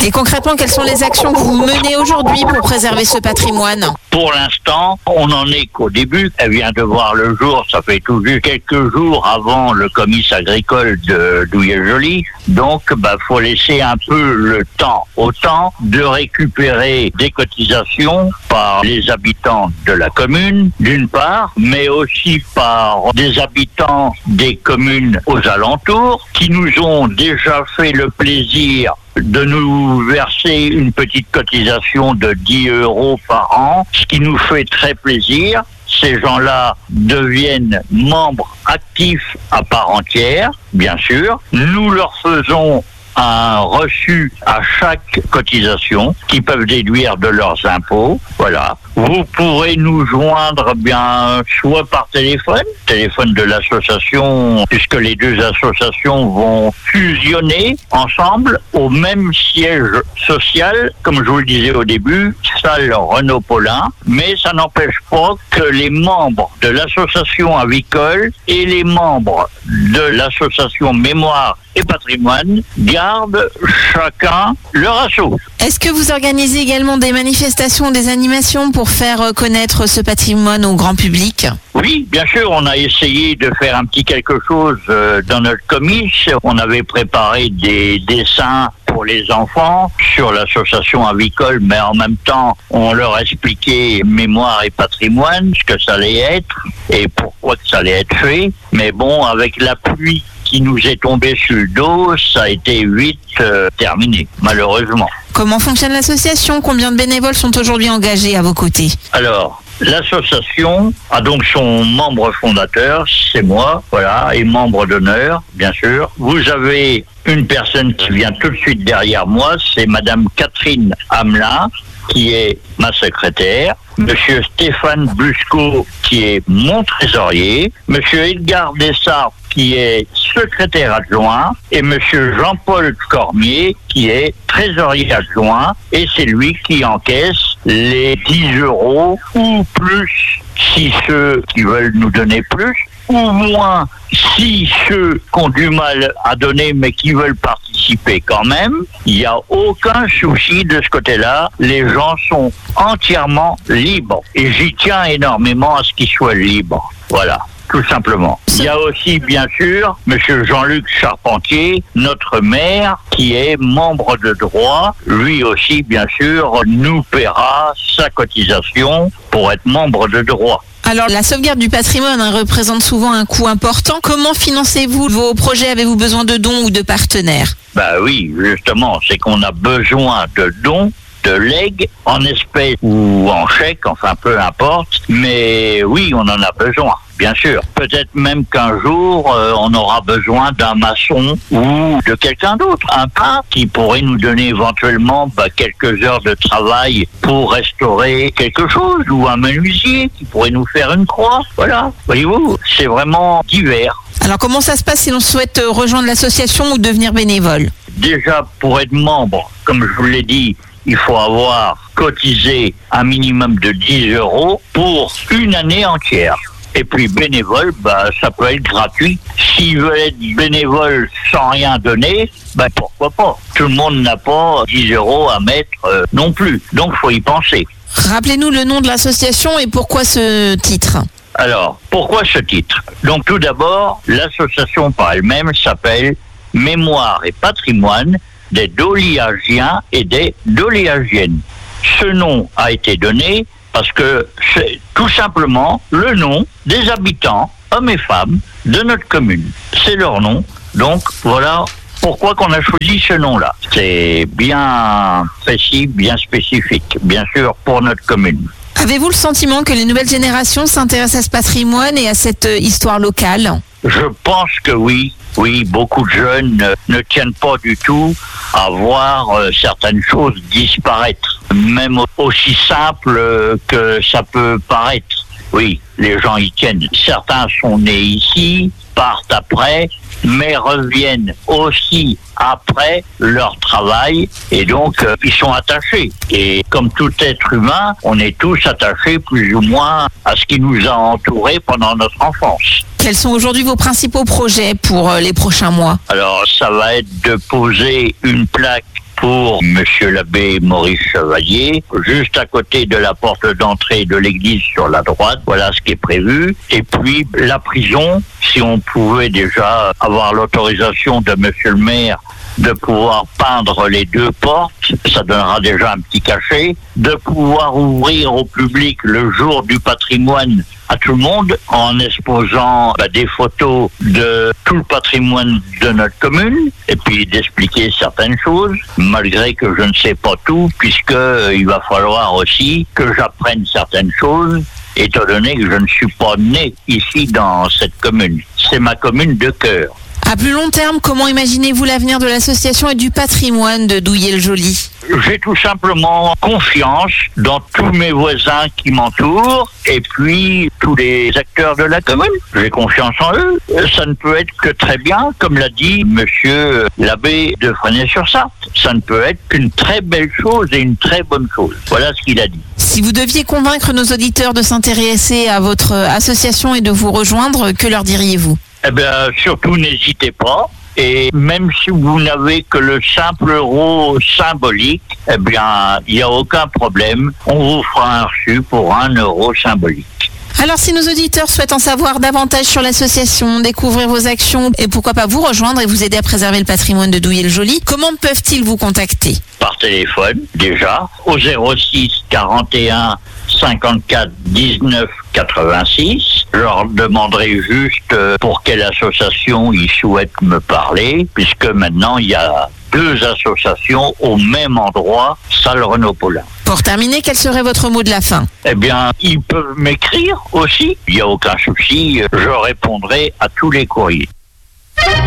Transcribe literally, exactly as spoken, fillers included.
Et concrètement, quelles sont les actions que vous menez aujourd'hui pour préserver ce patrimoine ? Pour l'instant, on n'en est qu'au début. Elle vient de voir le jour, ça fait tout juste quelques jours avant le comice agricole de Douillet-Joly. Donc, bah, faut laisser un peu le temps au temps de récupérer des cotisations par les habitants de la commune, d'une part, mais aussi par des habitants des communes aux alentours qui nous ont déjà fait le plaisir de nous verser une petite cotisation de dix euros par an, ce qui nous fait très plaisir. Ces gens-là deviennent membres actifs à part entière, bien sûr. Nous leur faisons un reçu à chaque cotisation qu'ils peuvent déduire de leurs impôts. Voilà. Vous pourrez nous joindre bien soit par téléphone, téléphone de l'association, puisque les deux associations vont fusionner ensemble au même siège social, comme je vous le disais au début, salle Renaud Paulin, mais ça n'empêche pas que les membres de l'association avicole et les membres de l'association Mémoire et Patrimoine gardent chacun leur asso. Est-ce que vous organisez également des manifestations, des animations pour faire connaître ce patrimoine au grand public ? Oui, bien sûr, on a essayé de faire un petit quelque chose dans notre comice. On avait préparé des dessins pour les enfants sur l'association avicole, mais en même temps, on leur expliquait mémoire et patrimoine, ce que ça allait être et pourquoi que ça allait être fait. Mais bon, avec la pluie qui nous est tombée sur le dos, ça a été vite euh, terminé, malheureusement. Comment fonctionne l'association ? Combien de bénévoles sont aujourd'hui engagés à vos côtés ? Alors, l'association a donc son membre fondateur, c'est moi, voilà, et membre d'honneur, bien sûr. Vous avez une personne qui vient tout de suite derrière moi, c'est Madame Catherine Hamelin, qui est ma secrétaire, Monsieur Stéphane Busco, qui est mon trésorier, Monsieur Edgar Dessart, qui est secrétaire adjoint, et Monsieur Jean-Paul Cormier, qui est trésorier adjoint, et c'est lui qui encaisse les dix euros ou plus, si ceux qui veulent nous donner plus, ou moins si ceux qui ont du mal à donner mais qui veulent participer quand même. Il n'y a aucun souci de ce côté-là. Les gens sont entièrement libres. Et j'y tiens énormément à ce qu'ils soient libres. Voilà. Tout simplement. Il y a aussi, bien sûr, Monsieur Jean-Luc Charpentier, notre maire, qui est membre de droit. Lui aussi, bien sûr, nous paiera sa cotisation pour être membre de droit. Alors, la sauvegarde du patrimoine hein, représente souvent un coût important. Comment financez-vous vos projets ? Avez-vous besoin de dons ou de partenaires ? Bah oui, justement, c'est qu'on a besoin de dons, de legs, en espèces ou en chèques, enfin peu importe. Mais oui, on en a besoin. Bien sûr. Peut-être même qu'un jour, euh, on aura besoin d'un maçon ou de quelqu'un d'autre. Un peintre qui pourrait nous donner éventuellement bah, quelques heures de travail pour restaurer quelque chose. Ou un menuisier qui pourrait nous faire une croix. Voilà. Voyez-vous, c'est vraiment divers. Alors, comment ça se passe si l'on souhaite rejoindre l'association ou devenir bénévole ? Déjà, pour être membre, comme je vous l'ai dit, il faut avoir cotisé un minimum de dix euros pour une année entière. Et puis bénévole, bah, ça peut être gratuit. S'ils veulent être bénévoles sans rien donner, bah, pourquoi pas. Tout le monde n'a pas dix euros à mettre euh, non plus. Donc, faut y penser. Rappelez-nous le nom de l'association et pourquoi ce titre ? Alors, pourquoi ce titre ? Donc, tout d'abord, l'association par elle-même s'appelle Mémoire et Patrimoine des Doléagiens et des Doléagiennes. Ce nom a été donné parce que c'est tout simplement le nom des habitants, hommes et femmes, de notre commune. C'est leur nom. Donc, voilà pourquoi qu'on a choisi ce nom-là. C'est bien précis, bien spécifique, bien sûr, pour notre commune. Avez-vous le sentiment que les nouvelles générations s'intéressent à ce patrimoine et à cette histoire locale ? Je pense que oui. Oui, beaucoup de jeunes ne, ne tiennent pas du tout à voir euh, certaines choses disparaître, même aussi simple euh, que ça peut paraître. Oui, les gens y tiennent. Certains sont nés ici, partent après, mais reviennent aussi après leur travail et donc euh, ils sont attachés. Et comme tout être humain, on est tous attachés plus ou moins à ce qui nous a entourés pendant notre enfance. Quels sont aujourd'hui vos principaux projets pour les prochains mois ? Alors, ça va être de poser une plaque pour Monsieur l'abbé Maurice Chevalier, juste à côté de la porte d'entrée de l'église sur la droite. Voilà ce qui est prévu. Et puis la prison, si on pouvait déjà avoir l'autorisation de Monsieur le maire de pouvoir peindre les deux portes, ça donnera déjà un petit cachet, de pouvoir ouvrir au public le jour du patrimoine à tout le monde en exposant bah, des photos de tout le patrimoine de notre commune et puis d'expliquer certaines choses, malgré que je ne sais pas tout, puisque euh, il va falloir aussi que j'apprenne certaines choses, étant donné que je ne suis pas né ici dans cette commune. C'est ma commune de cœur. À plus long terme, comment imaginez-vous l'avenir de l'association et du patrimoine de Douillet-le-Joli ? J'ai tout simplement confiance dans tous mes voisins qui m'entourent et puis tous les acteurs de la commune. J'ai confiance en eux. Ça ne peut être que très bien, comme l'a dit monsieur l'abbé de Fresnay-sur-Sarthe. Ça ne peut être qu'une très belle chose et une très bonne chose. Voilà ce qu'il a dit. Si vous deviez convaincre nos auditeurs de s'intéresser à votre association et de vous rejoindre, que leur diriez-vous ? Eh bien, surtout n'hésitez pas. Et même si vous n'avez que le simple euro symbolique, eh bien, il n'y a aucun problème. On vous fera un reçu pour un euro symbolique. Alors, si nos auditeurs souhaitent en savoir davantage sur l'association, découvrir vos actions et pourquoi pas vous rejoindre et vous aider à préserver le patrimoine de Douillet-le-Joli, comment peuvent-ils vous contacter ? Par téléphone, déjà, au zéro six quarante et un cinquante-quatre dix-neuf quatre-vingt-six. Je leur demanderai juste pour quelle association ils souhaitent me parler, puisque maintenant il y a deux associations au même endroit, salle Renaud-Paulin. Pour terminer, quel serait votre mot de la fin ? Eh bien, ils peuvent m'écrire aussi. Il n'y a aucun souci, je répondrai à tous les courriers.